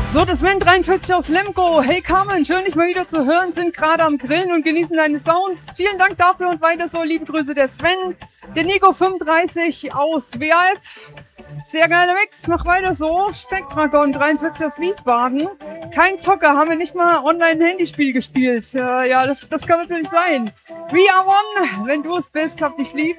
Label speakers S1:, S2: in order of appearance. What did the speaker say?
S1: So, das Sven 43 aus Lemgo. Hey Carmen, schön dich mal wieder zu hören, sind gerade am Grillen und genießen deine Sounds. Vielen Dank dafür und weiter so. Liebe Grüße der Sven. Der Nico 35 aus WAF. Sehr geiler Mix, mach weiter so. Spektragon 43 aus Wiesbaden. Kein Zocker, haben wir nicht mal online ein Handyspiel gespielt. Ja, das kann natürlich sein. We are one, wenn du es bist, hab dich lieb.